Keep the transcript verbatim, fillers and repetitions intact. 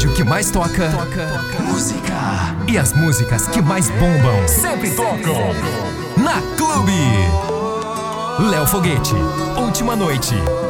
rádio que mais toca, toca música. E as músicas que mais bombam sempre tocam na Clube. Léo Foguete, Última Noite.